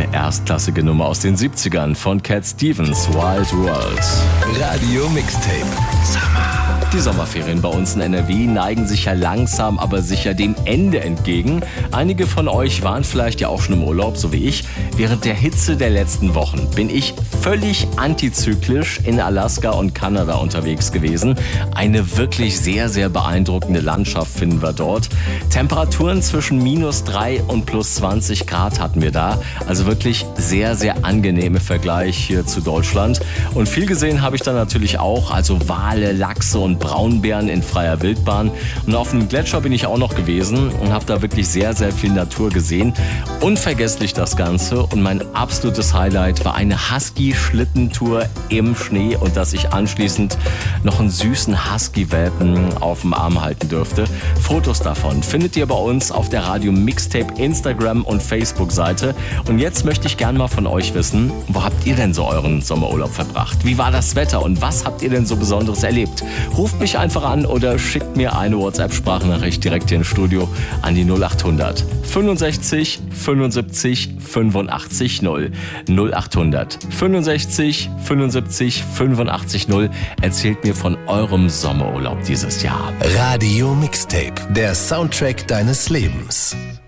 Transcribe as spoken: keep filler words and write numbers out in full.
erstklassige Nummer aus den siebzigern von Cat Stevens, Wild World. Radio Mixtape. Summer. Die Sommerferien bei uns in N R W neigen sich ja langsam, aber sicher dem Ende entgegen. Einige von euch waren vielleicht ja auch schon im Urlaub, so wie ich. Während der Hitze der letzten Wochen bin ich völlig antizyklisch in Alaska und Kanada unterwegs gewesen. Eine wirklich sehr, sehr beeindruckende Landschaft finden wir dort. Temperaturen zwischen minus drei und plus zwanzig Grad hatten wir da. Also wirklich sehr, sehr angenehme Vergleich hier zu Deutschland. Und viel gesehen habe ich da natürlich auch, also Wale, Lachse und Braunbären in freier Wildbahn. Und auf dem Gletscher bin ich auch noch gewesen und habe da wirklich sehr, sehr viel Natur gesehen. Unvergesslich das Ganze. Und mein absolutes Highlight war eine Husky-Schlittentour im Schnee und dass ich anschließend noch einen süßen Husky-Welpen auf dem Arm halten durfte. Fotos davon findet ihr bei uns auf der Radio Mixtape Instagram und Facebook-Seite. Und jetzt möchte ich gerne mal von euch wissen, wo habt ihr denn so euren Sommerurlaub verbracht? Wie war das Wetter und was habt ihr denn so Besonderes erlebt? Ruft mich einfach an oder schickt mir eine WhatsApp-Sprachnachricht direkt hier ins Studio an die null acht hundert fünfundsechzig fünfundsiebzig fünfundachtzig null. null acht hundert fünfundsechzig fünfundsiebzig fünfundachtzig null. Erzählt mir von eurem Sommerurlaub dieses Jahr. Radio Mixtape, der Soundtrack deines Lebens.